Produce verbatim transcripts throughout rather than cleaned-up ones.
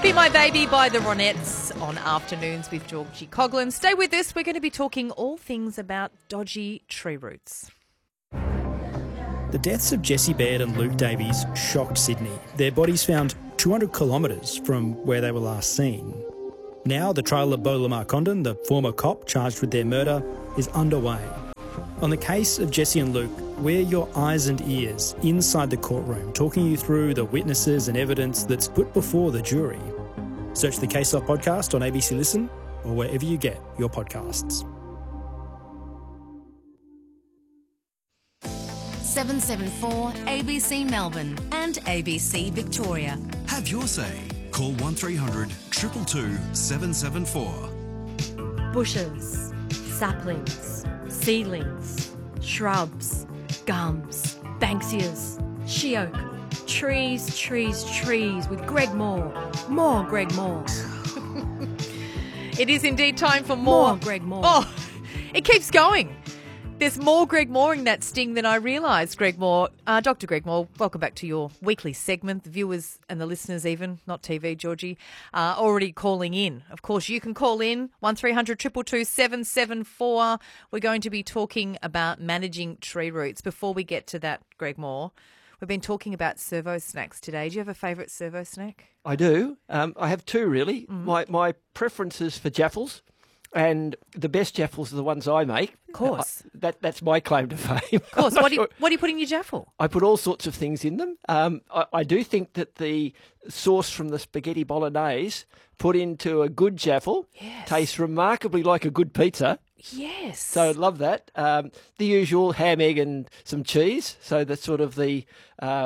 Be My Baby by the Ronettes on Afternoons with Georgie Coughlin. Stay with us. We're going to be talking all things about dodgy tree roots. The deaths of Jessie Baird and Luke Davies shocked Sydney. Their bodies found two hundred kilometres from where they were last seen. Now the trial of Beau Lamar Condon, the former cop charged with their murder, is underway. On the case of Jessie and Luke, we're your eyes and ears inside the courtroom, talking you through the witnesses and evidence that's put before the jury. Search the Case Off podcast on A B C Listen or wherever you get your podcasts. seven seven four A B C Melbourne and A B C Victoria. Have your say. Call one three hundred two two two seven seven four. Bushes, saplings, seedlings, shrubs, gums, banksias, she oak, trees, trees, trees with Greg Moore. More Greg Moore. It is indeed time for more. More Greg Moore. Oh, it keeps going. There's more Greg Moore in that sting than I realised, Greg Moore. Uh, Doctor Greg Moore, welcome back to your weekly segment. The viewers and the listeners even, not T V, Georgie, are already calling in. Of course, you can call in, one three hundred two two two seven seven four. We're going to be talking about managing tree roots. Before we get to that, Greg Moore, we've been talking about servo snacks today. Do you have a favourite servo snack? I do. Um, I have two, really. Mm-hmm. My my preference is for Jaffles. And the best Jaffles are the ones I make. Of course. I, that That's my claim to fame. Of course. What do, you, what do you put in your Jaffle? I put all sorts of things in them. Um, I, I do think that the sauce from the spaghetti bolognese put into a good Jaffle Yes. tastes remarkably like a good pizza. Yes. So love that. Um, the usual ham, egg and some cheese. So that's sort of the... Uh,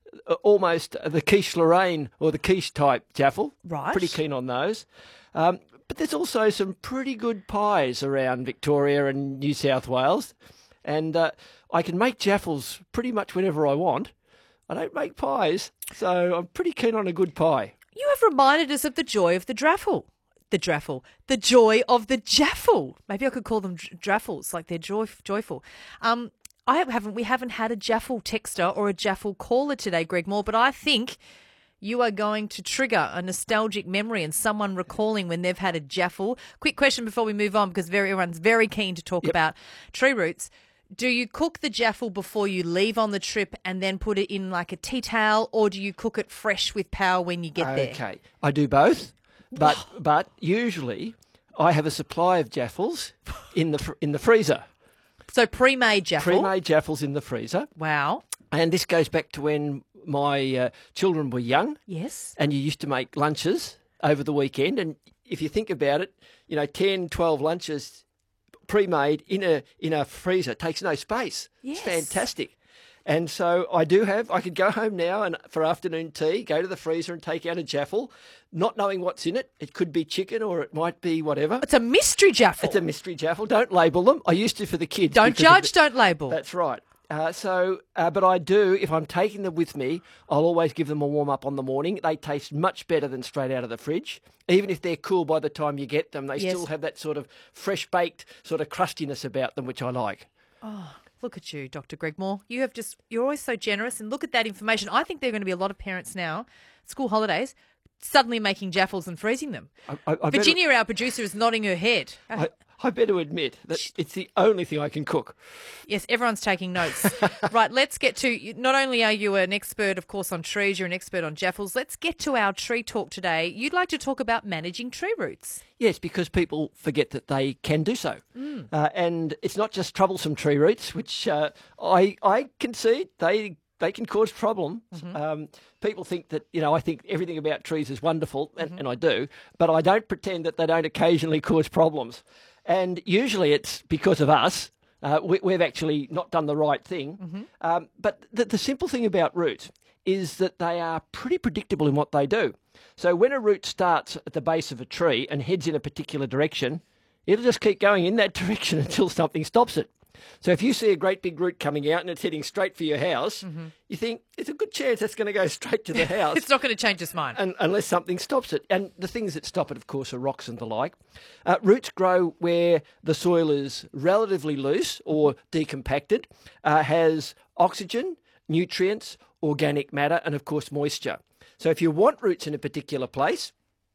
almost the quiche Lorraine or the quiche type Jaffle. Right. Pretty keen on those. Um, But there's also some pretty good pies around Victoria and New South Wales. And uh, I can make Jaffles pretty much whenever I want. I don't make pies, so I'm pretty keen on a good pie. You have reminded us of the joy of the Draffle. The Draffle. The joy of the Jaffle. Maybe I could call them Draffles, like they're joy, joyful. Um, I haven't. We haven't had a Jaffle texter or a Jaffle caller today, Greg Moore, but I think you are going to trigger a nostalgic memory and someone recalling when they've had a Jaffle. Quick question before we move on, because very, everyone's very keen to talk Yep. about tree roots. Do you cook the Jaffle before you leave on the trip and then put it in like a tea towel, or do you cook it fresh with power when you get there? Okay, I do both, but but usually I have a supply of Jaffles in the fr- in the freezer. So pre-made Jaffle. Pre-made Jaffles in the freezer, Wow. and this goes back to when my uh, children were young. Yes. And you used to make lunches over the weekend. And if you think about it, you know, ten, twelve lunches pre-made in a in a freezer takes no space. Yes. It's fantastic. And so I do have, I could go home now and for afternoon tea, go to the freezer and take out a Jaffle, not knowing what's in it. It could be chicken or it might be whatever. It's a mystery Jaffle. It's a mystery Jaffle. Don't label them. I used to for the kids. Don't because of judge, the- don't label. That's right. Uh, so, uh, but I do, if I'm taking them with me, I'll always give them a warm up on the morning. They taste much better than straight out of the fridge. Even if they're cool by the time you get them, they Yes. still have that sort of fresh baked sort of crustiness about them, which I like. Oh, look at you, Doctor Greg Moore. You have just, you're always so generous, and look at that information. I think there are going to be a lot of parents now, school holidays, suddenly making Jaffles and freezing them. I, I, I Virginia, our producer, is nodding her head. Better, I, I better admit that it's the only thing I can cook. Yes, everyone's taking notes. Right, let's get to, not only are you an expert, of course, on trees, you're an expert on Jaffles. Let's get to our tree talk today. You'd like to talk about managing tree roots. Yes, because people forget that they can do so. Mm. Uh, and it's not just troublesome tree roots, which uh, I I concede they they can cause problems. Mm-hmm. Um, people think that, you know, I think everything about trees is wonderful, and, Mm-hmm. and I do, but I don't pretend that they don't occasionally cause problems. And usually it's because of us. Uh, we, we've actually not done the right thing. Mm-hmm. Um, but the, the simple thing about roots is that they are pretty predictable in what they do. So when a root starts at the base of a tree and heads in a particular direction, it'll just keep going in that direction until something stops it. So if you see a great big root coming out and it's heading straight for your house, mm-hmm. you think it's a good chance that's going to go straight to the house. It's not going to change its mind. And, unless something stops it. And the things that stop it, of course, are rocks and the like. Uh, roots grow where the soil is relatively loose or decompacted, uh, has oxygen, nutrients, organic matter, and, of course, moisture. So if you want roots in a particular place,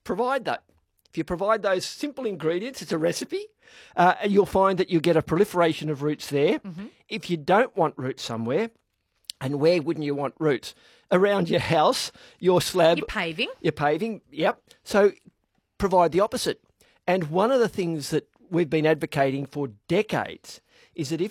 provide that. If you provide those simple ingredients, it's a recipe, uh, and you'll find that you get a proliferation of roots there. Mm-hmm. If you don't want roots somewhere, and where wouldn't you want roots? Around your house, your slab. You're paving. You're paving, yep. So provide the opposite. And one of the things that we've been advocating for decades is that if